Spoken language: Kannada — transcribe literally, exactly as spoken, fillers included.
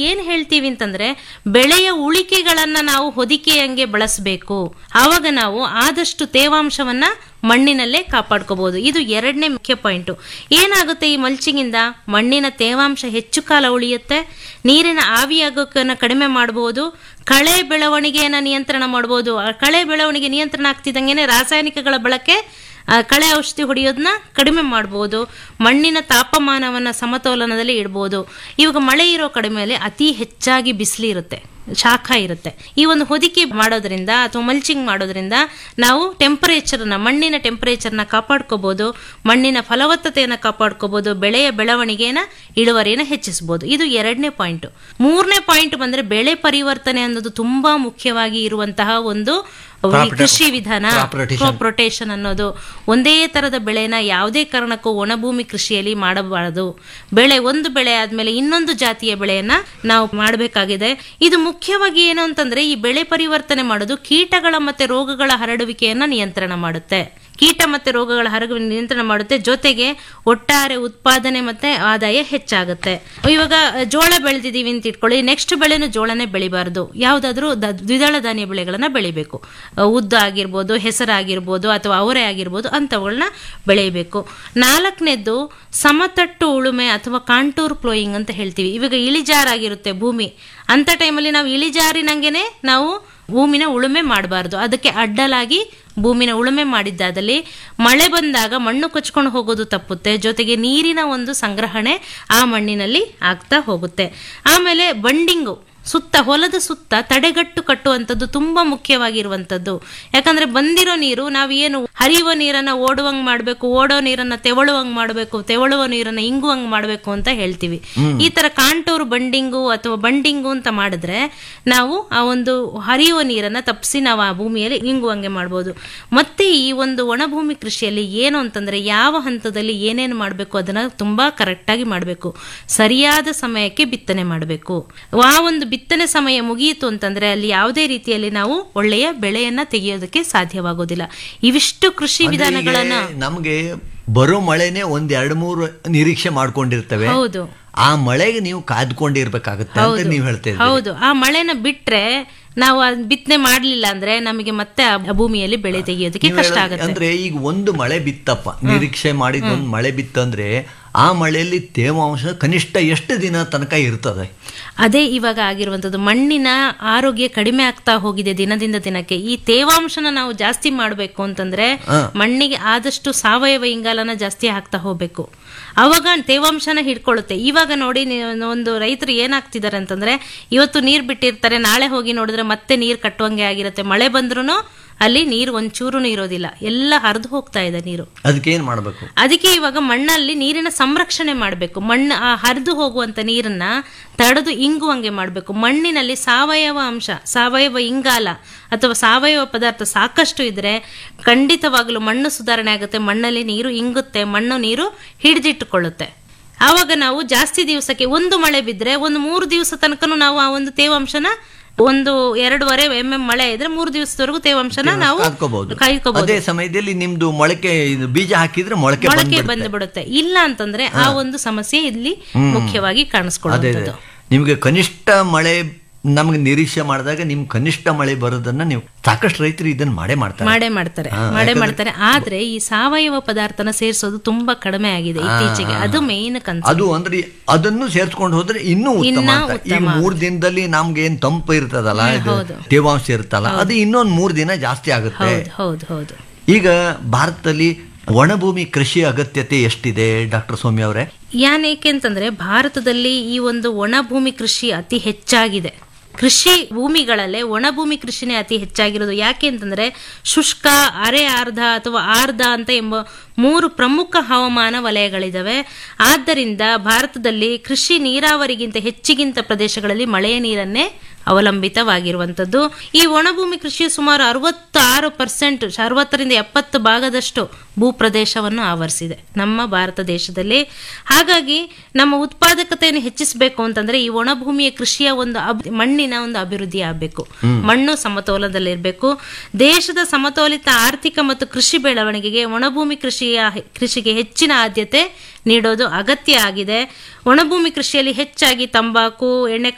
ಏನ್ ಹೇಳ್ತೀವಿ ಅಂತಂದ್ರೆ ಬೆಳೆಯ ಉಳಿಕೆಗಳನ್ನ ನಾವು ಹೊದಿಕೆಯಂಗೆ ಬಳಸಬೇಕು. ಆವಾಗ ನಾವು ಆದಷ್ಟು ತೇವಾಂಶವನ್ನ ಮಣ್ಣಿನಲ್ಲೇ ಕಾಪಾಡ್ಕೋಬಹುದು. ಇದು ಎರಡನೇ ಮುಖ್ಯ ಪಾಯಿಂಟ್. ಏನಾಗುತ್ತೆ ಈ ಮಲ್ಚಿಂಗ್ ಇಂದ? ಮಣ್ಣಿನ ತೇವಾಂಶ ಹೆಚ್ಚು ಕಾಲ ಉಳಿಯುತ್ತೆ, ನೀರಿನ ಆವಿಯಾಗೋಕನ್ನ ಕಡಿಮೆ ಮಾಡಬಹುದು, ಕಳೆ ಬೆಳವಣಿಗೆಯನ್ನ ನಿಯಂತ್ರಣ ಮಾಡಬಹುದು. ಕಳೆ ಬೆಳವಣಿಗೆ ನಿಯಂತ್ರಣ ಆಗ್ತಿದ್ದಂಗೆನೆ ರಾಸಾಯನಿಕಗಳ ಬಳಕೆ, ಕಳೆ ಔಷಧಿ ಹೊಡೆಯೋದನ್ನ ಕಡಿಮೆ ಮಾಡಬಹುದು, ಮಣ್ಣಿನ ತಾಪಮಾನವನ್ನ ಸಮತೋಲನದಲ್ಲಿ ಇಡಬಹುದು. ಇವಾಗ ಮಳೆ ಇರೋ ಕಡಿಮೆಯಲ್ಲಿ ಅತಿ ಹೆಚ್ಚಾಗಿ ಬಿಸಿಲು ಇರುತ್ತೆ, ಶಾಖ ಇರುತ್ತೆ. ಈ ಒಂದು ಹೊದಿಕೆ ಮಾಡೋದ್ರಿಂದ ಅಥವಾ ಮಲ್ಚಿಂಗ್ ಮಾಡೋದ್ರಿಂದ ನಾವು ಟೆಂಪರೇಚರ್ನ ಮಣ್ಣಿನ ಟೆಂಪರೇಚರ್ನ ಕಾಪಾಡ್ಕೋಬಹುದು, ಮಣ್ಣಿನ ಫಲವತ್ತತೆಯನ್ನು ಕಾಪಾಡ್ಕೋಬಹುದು, ಬೆಳೆಯ ಬೆಳವಣಿಗೆನ ಇಳುವರಿನ ಹೆಚ್ಚಿಸಬಹುದು. ಇದು ಎರಡನೇ ಪಾಯಿಂಟ್. ಮೂರನೇ ಪಾಯಿಂಟ್ ಬಂದ್ರೆ ಬೆಳೆ ಪರಿವರ್ತನೆ ಅನ್ನೋದು ತುಂಬಾ ಮುಖ್ಯವಾಗಿ ಇರುವಂತಹ ಒಂದು ಕೃಷಿ ವಿಧಾನ. ಕ್ರಾಪ್ ರೊಟೇಷನ್ ಅನ್ನೋದು ಒಂದೇ ತರದ ಬೆಳೆನ ಯಾವುದೇ ಕಾರಣಕ್ಕೂ ಒಣಭೂಮಿ ಕೃಷಿಯಲ್ಲಿ ಮಾಡಬಾರದು. ಬೆಳೆ ಒಂದು ಬೆಳೆ ಆದ್ಮೇಲೆ ಇನ್ನೊಂದು ಜಾತಿಯ ಬೆಳೆಯನ್ನ ನಾವು ಮಾಡಬೇಕಾಗಿದೆ. ಇದು ಮುಖ್ಯವಾಗಿ ಏನು ಅಂತಂದ್ರೆ ಈ ಬೆಳೆ ಪರಿವರ್ತನೆ ಮಾಡೋದು ಕೀಟಗಳ ಮತ್ತೆ ರೋಗಗಳ ಹರಡುವಿಕೆಯನ್ನ ನಿಯಂತ್ರಣ ಮಾಡುತ್ತೆ. ಕೀಟ ಮತ್ತೆ ರೋಗಗಳ ಹರಡುವಿಕೆ ನಿಯಂತ್ರಣ ಮಾಡುತ್ತೆ, ಜೊತೆಗೆ ಒಟ್ಟಾರೆ ಉತ್ಪಾದನೆ ಮತ್ತೆ ಆದಾಯ ಹೆಚ್ಚಾಗುತ್ತೆ. ಇವಾಗ ಜೋಳ ಬೆಳೆದಿದ್ದೀವಿ ಅಂತ ಇಟ್ಕೊಳ್ಳಿ, ನೆಕ್ಸ್ಟ್ ಬೆಳೆನು ಜೋಳನೇ ಬೆಳಿಬಾರ್ದು, ಯಾವ್ದಾದ್ರು ದ್ವಿದಳ ಧಾನ್ಯ ಬೆಳೆಗಳನ್ನ ಬೆಳಿಬೇಕು. ಉದ್ದು ಆಗಿರ್ಬೋದು, ಹೆಸರಾಗಿರ್ಬೋದು ಅಥವಾ ಅವರೆ ಆಗಿರ್ಬೋದು, ಅಂತವುಗಳನ್ನ ಬೆಳೆಯಬೇಕು. ನಾಲ್ಕನೇದ್ದು ಸಮತಟ್ಟು ಉಳುಮೆ ಅಥವಾ ಕಾಂಟೂರ್ ಪ್ಲೋಯಿಂಗ್ ಅಂತ ಹೇಳ್ತೀವಿ. ಇವಾಗ ಇಳಿಜಾರಾಗಿರುತ್ತೆ ಭೂಮಿ, ಅಂತ ಟೈಮಲ್ಲಿ ನಾವು ಇಳಿಜಾರಿನಂಗೆನೆ ನಾವು ಭೂಮಿನ ಉಳುಮೆ ಮಾಡಬಾರ್ದು. ಅದಕ್ಕೆ ಅಡ್ಡಲಾಗಿ ಭೂಮಿನ ಉಳುಮೆ ಮಾಡಿದ್ದಾದಲ್ಲಿ ಮಳೆ ಬಂದಾಗ ಮಣ್ಣು ಕೊಚ್ಕೊಂಡು ಹೋಗೋದು ತಪ್ಪುತ್ತೆ, ಜೊತೆಗೆ ನೀರಿನ ಒಂದು ಸಂಗ್ರಹಣೆ ಆ ಮಣ್ಣಿನಲ್ಲಿ ಆಗ್ತಾ ಹೋಗುತ್ತೆ. ಆಮೇಲೆ ಬಂಡಿಂಗು, ಸುತ್ತ ಹೊಲದ ಸುತ್ತ ತಡೆಗಟ್ಟು ಕಟ್ಟುವಂಥದ್ದು ತುಂಬಾ ಮುಖ್ಯವಾಗಿರುವಂಥದ್ದು. ಯಾಕಂದ್ರೆ ಬಂದಿರೋ ನೀರು ನಾವು ಏನು ಹರಿಯುವ ನೀರನ್ನ ಓಡುವಂಗ್ ಮಾಡ್ಬೇಕು, ಓಡೋ ನೀರನ್ನ ತೆವಳುವಂಗ್ ಮಾಡ್ಬೇಕು, ತೆವಳುವ ನೀರನ್ನ ಇಂಗುವಂಗ್ ಮಾಡ್ಬೇಕು ಅಂತ ಹೇಳ್ತೀವಿ. ಈ ತರ ಕಾಂಟೂರು ಬಂಡಿಂಗು ಅಥವಾ ಬಂಡಿಂಗು ಅಂತ ಮಾಡಿದ್ರೆ ನಾವು ಆ ಒಂದು ಹರಿಯುವ ನೀರನ್ನ ತಪ್ಪಿಸಿ ನಾವು ಆ ಭೂಮಿಯಲ್ಲಿ ಇಂಗುವಂಗೆ ಮಾಡ್ಬೋದು. ಮತ್ತೆ ಈ ಒಂದು ಒಣಭೂಮಿ ಕೃಷಿಯಲ್ಲಿ ಏನು ಅಂತಂದ್ರೆ ಯಾವ ಹಂತದಲ್ಲಿ ಏನೇನು ಮಾಡ್ಬೇಕು ಅದನ್ನ ತುಂಬಾ ಕರೆಕ್ಟ್ ಆಗಿ ಮಾಡ್ಬೇಕು. ಸರಿಯಾದ ಸಮಯಕ್ಕೆ ಬಿತ್ತನೆ ಮಾಡಬೇಕು. ಆ ಒಂದು ಬಿತ್ತನೆ ಸಮಯ ಮುಗಿಯಿತು ಅಂತಂದ್ರೆ ಅಲ್ಲಿ ಯಾವುದೇ ರೀತಿಯಲ್ಲಿ ನಾವು ಒಳ್ಳೆಯ ಬೆಳೆಯನ್ನ ತೆಗೆಯೋದಕ್ಕೆ ಸಾಧ್ಯವಾಗೋದಿಲ್ಲ. ಇವಿಷ್ಟು ಕೃಷಿ ವಿಧಾನಗಳನ್ನ ನಮ್ಗೆ ಬರೋ ಮಳೆನೆ ಒಂದ್ ಎರಡ್ ಮೂರು ನಿರೀಕ್ಷೆ ಮಾಡ್ಕೊಂಡಿರ್ತವೆ. ಹೌದು, ಆ ಮಳೆಗೆ ನೀವು ಕಾದ್ಕೊಂಡಿರ್ಬೇಕಾಗುತ್ತೆ ಅಂತ ನೀವು ಹೇಳ್ತೇವೆ. ಹೌದು, ಆ ಮಳೆನ ಬಿಟ್ರೆ ನಾವು ಬಿತ್ತನೆ ಮಾಡ್ಲಿಲ್ಲ ಅಂದ್ರೆ ನಮಗೆ ಮತ್ತೆ ಆ ಭೂಮಿಯಲ್ಲಿ ಬೆಳೆ ತೆಗೆಯೋದಕ್ಕೆ ಕಷ್ಟ ಆಗುತ್ತೆ. ಅಂದ್ರೆ ಈಗ ಒಂದು ಮಳೆ ಬಿತ್ತಪ್ಪ, ನಿರೀಕ್ಷೆ ಮಾಡಿದ ಒಂದು ಮಳೆ ಬಿತ್ತಂದ್ರೆ ಆ ಮಳೆಯಲ್ಲಿ ತೇವಾಂಶ ಕನಿಷ್ಠ ಎಷ್ಟು ದಿನ ತನಕ ಇರ್ತದೆ? ಅದೇ ಇವಾಗ ಆಗಿರುವಂತದ್ದು. ಮಣ್ಣಿನ ಆರೋಗ್ಯ ಕಡಿಮೆ ಆಗ್ತಾ ಹೋಗಿದೆ ದಿನದಿಂದ ದಿನಕ್ಕೆ. ಈ ತೇವಾಂಶನ ನಾವು ಜಾಸ್ತಿ ಮಾಡಬೇಕು ಅಂತಂದ್ರೆ ಮಣ್ಣಿಗೆ ಆದಷ್ಟು ಸಾವಯವ ಇಂಗಾಲನ ಜಾಸ್ತಿ ಹಾಕ್ತಾ ಹೋಗ್ಬೇಕು. ಅವಾಗ ತೇವಾಂಶನ ಹಿಡ್ಕೊಳ್ಳುತ್ತೆ. ಇವಾಗ ನೋಡಿ, ಒಂದು ರೈತರು ಏನಾಗ್ತಿದ್ದಾರೆ ಅಂತಂದ್ರೆ ಇವತ್ತು ನೀರ್ ಬಿಟ್ಟಿರ್ತಾರೆ, ನಾಳೆ ಹೋಗಿ ನೋಡಿದ್ರೆ ಮತ್ತೆ ನೀರ್ ಕಟ್ಟುವಂಗೆ ಆಗಿರುತ್ತೆ. ಮಳೆ ಬಂದ್ರೂ ಅಲ್ಲಿ ನೀರು ಒಂಚೂರು ಇರೋದಿಲ್ಲ, ಎಲ್ಲ ಹರಿದು ಹೋಗ್ತಾ ಇದೆ ನೀರು. ಅದಕ್ಕೆ ಏನ್ ಮಾಡಬೇಕು? ಅದಕ್ಕೆ ಇವಾಗ ಮಣ್ಣಲ್ಲಿ ನೀರಿನ ಸಂರಕ್ಷಣೆ ಮಾಡಬೇಕು. ಮಣ್ಣು ಆ ಹರಿದು ಹೋಗುವಂತ ನೀರನ್ನ ತಡೆದು ಇಂಗುವಂಗೆ ಮಾಡಬೇಕು. ಮಣ್ಣಿನಲ್ಲಿ ಸಾವಯವ ಅಂಶ, ಸಾವಯವ ಇಂಗಾಲ ಅಥವಾ ಸಾವಯವ ಪದಾರ್ಥ ಸಾಕಷ್ಟು ಇದ್ರೆ ಖಂಡಿತವಾಗಲೂ ಮಣ್ಣು ಸುಧಾರಣೆ ಆಗುತ್ತೆ, ಮಣ್ಣಲ್ಲಿ ನೀರು ಇಂಗುತ್ತೆ, ಮಣ್ಣು ನೀರು ಹಿಡಿದಿಟ್ಟುಕೊಳ್ಳುತ್ತೆ. ಆವಾಗ ನಾವು ಜಾಸ್ತಿ ದಿವಸಕ್ಕೆ ಒಂದು ಮಳೆ ಬಿದ್ರೆ ಒಂದು ಮೂರು ದಿವಸ ತನಕನೂ ನಾವು ಆ ಒಂದು ತೇವಾಂಶನ, ಒಂದು ಎರಡೂವರೆ ಎಂ ಎಂ ಮಳೆ ಇದ್ರೆ ಮೂರು ದಿವಸದವರೆಗೂ ತೇವಾಂಶನ ನಾವು ಕಾಯ್ಕೋಬಹುದು. ಅದೇ ಸಮಯದಲ್ಲಿ ನಿಮ್ದು ಮೊಳಕೆ ಬೀಜ ಹಾಕಿದ್ರೆ ಮೊಳಕೆ ಮೊಳಕೆ ಬಂದು ಬಿಡುತ್ತೆ. ಇಲ್ಲ ಅಂತಂದ್ರೆ ಆ ಒಂದು ಸಮಸ್ಯೆ ಇಲ್ಲಿ ಮುಖ್ಯವಾಗಿ ಕಾಣಿಸ್ಕೊಳ್ಳುತ್ತದೆ. ನಿಮ್ಗೆ ಕನಿಷ್ಠ ಮಳೆ ನಮ್ಗೆ ನಿರೀಕ್ಷೆ ಮಾಡಿದಾಗ ನಿಮ್ ಕನಿಷ್ಠ ಮಳೆ ಬರೋದನ್ನ ನೀವು ಸಾಕಷ್ಟು ರೈತರು ಇದನ್ನ ಮಾಡೇ ಮಾಡ್ತಾರೆ ಮಾಡೇ ಮಾಡ್ತಾರೆ ಮಾಡೇ ಮಾಡ್ತಾರೆ ಆದ್ರೆ ಈ ಸಾವಯವ ಪದಾರ್ಥನ ಸೇರಿಸೋದು ತುಂಬಾ ಕಡಿಮೆ ಆಗಿದೆ ಇತ್ತೀಚೆಗೆ. ಅದು ಮೇನ್ ಕನ್ಸರ್ನ್. ಅದು ಅಂದ್ರೆ ಅದನ್ನು ಸೇರ್ಸ್ಕೊಂಡು ಹೋದ್ರೆ ಇನ್ನೂ ಉತ್ತಮ. ಈ ಮೂರ್ ದಿನದಲ್ಲಿ ನಮ್ಗೆ ಏನ್ ತಂಪು ಇರ್ತದಲ್ಲ, ತೇವಾಂಶ ಇರುತ್ತಲ್ಲ, ಅದು ಇನ್ನೊಂದ್ ಮೂರ್ ದಿನ ಜಾಸ್ತಿ ಆಗುತ್ತೆ. ಹೌದು ಹೌದು. ಈಗ ಭಾರತದಲ್ಲಿ ಒಣಭೂಮಿ ಕೃಷಿ ಅಗತ್ಯತೆ ಎಷ್ಟಿದೆ ಡಾಕ್ಟರ್ ಸೌಮ್ಯ ಅವರೇ? ಯಾನ್ ಏಕೆಂತಂದ್ರೆ ಭಾರತದಲ್ಲಿ ಈ ಒಂದು ಒಣಭೂಮಿ ಕೃಷಿ ಅತಿ ಹೆಚ್ಚಾಗಿದೆ. ಕೃಷಿ ಭೂಮಿಗಳಲ್ಲೇ ಒಣಭೂಮಿ ಕೃಷಿನೇ ಅತಿ ಹೆಚ್ಚಾಗಿರೋದು. ಯಾಕೆ ಅಂತಂದ್ರೆ ಶುಷ್ಕ, ಅರೆ ಆರ್ಧ ಅಥವಾ ಆರ್ಧ ಅಂತ ಎಂಬ ಮೂರು ಪ್ರಮುಖ ಹವಾಮಾನ ವಲಯಗಳಿದಾವೆ. ಆದ್ದರಿಂದ ಭಾರತದಲ್ಲಿ ಕೃಷಿ ನೀರಾವರಿಗಿಂತ ಹೆಚ್ಚಿಗಿಂತ ಪ್ರದೇಶಗಳಲ್ಲಿ ಮಳೆಯ ನೀರನ್ನೇ ಅವಲಂಬಿತವಾಗಿರುವಂತದ್ದು. ಈ ಒಣಭೂಮಿ ಕೃಷಿಯು ಸುಮಾರು ಅರವತ್ತಾರು ಪರ್ಸೆಂಟ್ ಅರವತ್ತರಿಂದ ಎಪ್ಪತ್ತು ಭಾಗದಷ್ಟು ಭೂಪ್ರದೇಶವನ್ನು ಆವರಿಸಿದೆ ನಮ್ಮ ಭಾರತ ದೇಶದಲ್ಲಿ. ಹಾಗಾಗಿ ನಮ್ಮ ಉತ್ಪಾದಕತೆಯನ್ನು ಹೆಚ್ಚಿಸಬೇಕು ಅಂತಂದ್ರೆ ಈ ಒಣಭೂಮಿಯ ಕೃಷಿಯ ಒಂದು ಮಣ್ಣಿನ ಒಂದು ಅಭಿವೃದ್ಧಿ ಆಗಬೇಕು. ಮಣ್ಣು ಸಮತೋಲನದಲ್ಲಿರಬೇಕು. ದೇಶದ ಸಮತೋಲಿತ ಆರ್ಥಿಕ ಮತ್ತು ಕೃಷಿ ಬೆಳವಣಿಗೆಗೆ ಒಣಭೂಮಿ ಕೃಷಿಯ ಕೃಷಿಗೆ ಹೆಚ್ಚಿನ ಆದ್ಯತೆ ನೀಡೋದು ಅಗತ್ಯ ಆಗಿದೆ. ಒಣಭೂಮಿ ಕೃಷಿಯಲ್ಲಿ ಹೆಚ್ಚಾಗಿ ತಂಬಾಕು, ಎಣ್ಣೆ